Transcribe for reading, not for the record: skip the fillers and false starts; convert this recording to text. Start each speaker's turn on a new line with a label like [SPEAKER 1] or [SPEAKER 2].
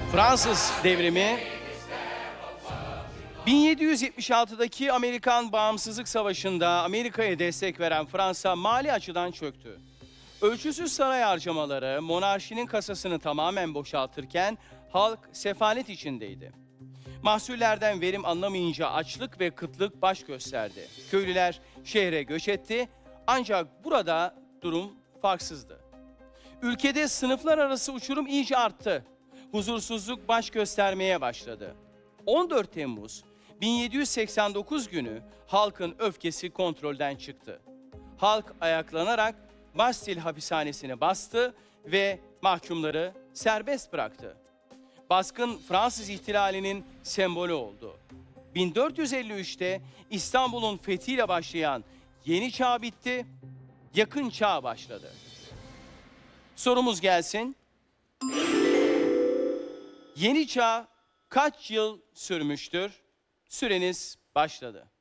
[SPEAKER 1] Fransız devrimi 1776'daki Amerikan Bağımsızlık Savaşı'nda Amerika'ya destek veren Fransa mali açıdan çöktü. Ölçüsüz saray harcamaları monarşinin kasasını tamamen boşaltırken halk sefalet içindeydi. Mahsullerden verim alınamayınca açlık ve kıtlık baş gösterdi. Köylüler şehre göç etti ancak burada durum farksızdı. Ülkede sınıflar arası uçurum iyice arttı. Huzursuzluk baş göstermeye başladı. 14 Temmuz 1789 günü halkın öfkesi kontrolden çıktı. Halk ayaklanarak Bastille hapishanesini bastı ve mahkumları serbest bıraktı. Baskın Fransız ihtilalinin sembolü oldu. 1453'te İstanbul'un fethiyle başlayan yeni çağ bitti, yakın çağ başladı. Sorumuz gelsin. Yeni çağ kaç yıl sürmüştür? Süreniz başladı.